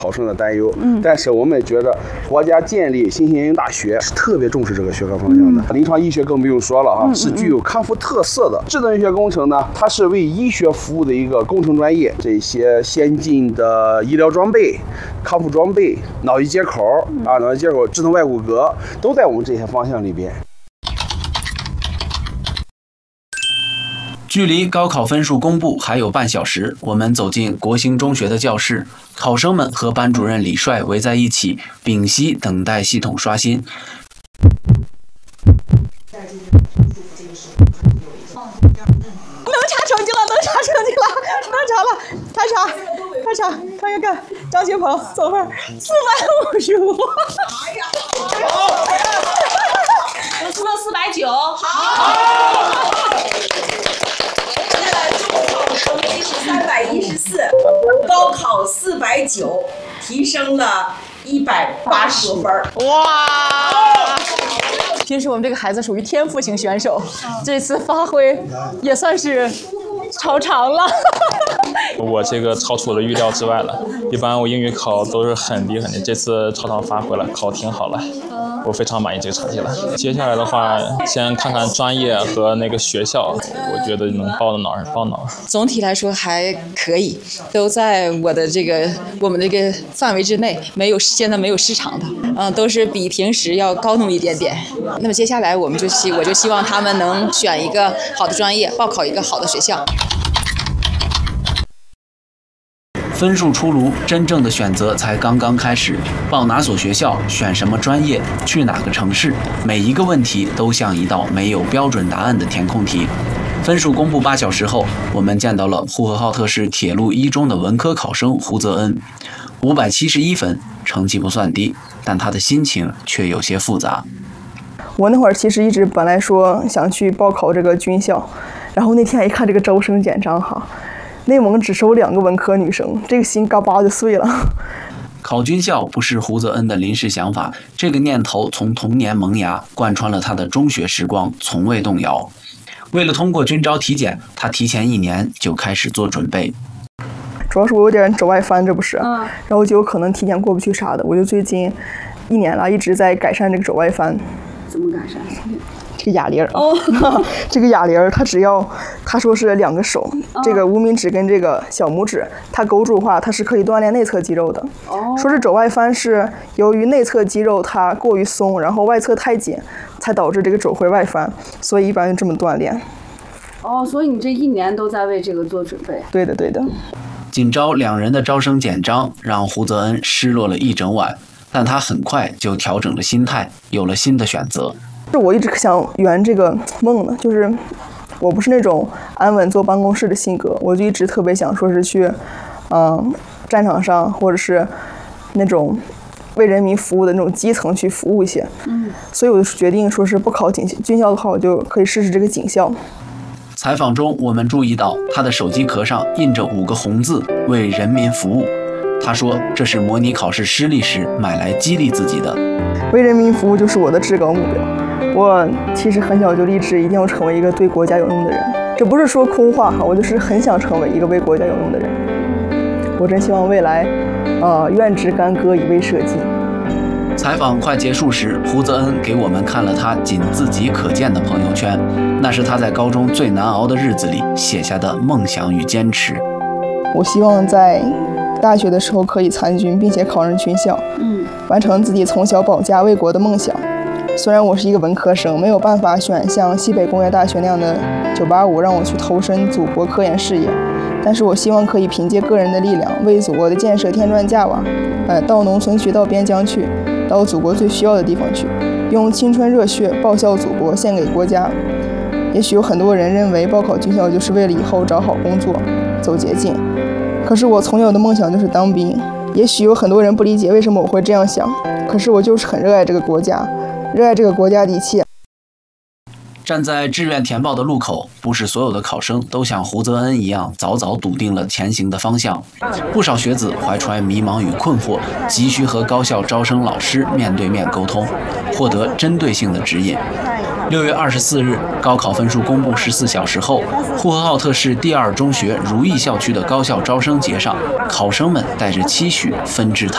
考生的担忧。但是我们觉得国家建立新型应用大学是特别重视这个学科方向的。临床医学更不用说了啊，是具有康复特色的。智能医学工程呢，它是为医学服务的一个工程专业。这些先进的医疗装备、康复装备、脑机接口脑机接口、智能外骨骼都在我们这些方向里边。 距离高考分数公布还有半小时，我们走进国兴中学的教室，考生们和班主任李帅围在一起，屏息等待系统刷新。 能查成绩了，能查了，开查，看，张学鹏总分455。 哎呀，我出了490，好。中考成绩是314，高考490，提升了180分。 哇！平时我们这个孩子属于天赋型选手，这次发挥也算是超常了。 我这个超出我的预料之外了，一般我英语考都是很低，这次超常发挥了，考挺好了，我非常满意这个成绩了。接下来的话，先看看专业和那个学校，我觉得能报到哪儿报哪儿。 总体来说还可以，都在我们这个范围之内，现在没有失常的，都是比平时要高那么一点点。那么接下来我就希望他们能选一个好的专业，报考一个好的学校。 分数出炉，真正的选择才刚刚开始。报哪所学校，选什么专业，去哪个城市，每一个问题都像一道没有标准答案的填空题。分数公布8小时后，我们见到了呼和浩特市铁路一中的文科考生胡泽恩，571分，成绩不算低，但他的心情却有些复杂。 我那会儿其实一直本来说想去报考这个军校，然后那天一看这个招生简章哈。内蒙只收2个文科女生，这个心嘎巴就碎了。 考军校不是胡泽恩的临时想法，这个念头从童年萌芽，贯穿了他的中学时光，从未动摇。为了通过军招体检，他提前1年就开始做准备。 主要是我有点肘外翻，这不是，然后就有可能体检过不去啥的，我就最近1年了，一直在改善这个肘外翻。 怎么改善？ 这个哑铃这个哑铃他说是2个手，这个无名指跟这个小拇指，它勾住的话，它是可以锻炼内侧肌肉的。说是肘外翻是由于内侧肌肉它过于松，然后外侧太紧，才导致这个肘会外翻，所以一般就这么锻炼。 所以你这1年都在为这个做准备？ 对的。 仅招2人的招生简章让胡泽恩失落了一整晚，但他很快就调整了心态，有了新的选择。 我一直想圆这个梦呢，就是我不是那种安稳坐办公室的性格，我就一直特别想说是去，战场上或者是那种为人民服务的那种基层去服务一些。所以我就决定说是不考军校的话，我就可以试试这个警校。 采访中，我们注意到他的手机壳上印着5个红字“为人民服务”。他说这是模拟考试失利时买来激励自己的。 为人民服务就是我的至高目标。我其实很小就立志一定要成为一个对国家有用的人，这不是说空话哈，我就是很想成为一个为国家有用的人。我真希望未来，愿执干戈以为社稷。 采访快结束时，胡泽恩给我们看了他仅自己可见的朋友圈，那是他在高中最难熬的日子里写下的梦想与坚持。 我希望在大学的时候可以参军，并且考上军校，完成自己从小保家卫国的梦想。虽然我是一个文科生，没有办法选像西北工业大学那样的985让我去投身祖国科研事业，但是我希望可以凭借个人的力量，为祖国的建设添砖加瓦，到农村去，到边疆去，到祖国最需要的地方去，用青春热血报效祖国，献给国家。也许有很多人认为报考军校就是为了以后找好工作，走捷径，可是我从小的梦想就是当兵。也许有很多人不理解为什么我会这样想，可是我就是很热爱这个国家，热爱这个国家的一切。 站在志愿填报的路口，不是所有的考生都像胡泽恩一样早早笃定了前行的方向。不少学子怀揣迷茫与困惑，急需和高校招生老师面对面沟通，获得针对性的指引。6月24日，高考分数公布14小时后，呼和浩特市第2中学如意校区的高校招生节上，考生们带着期许纷至沓。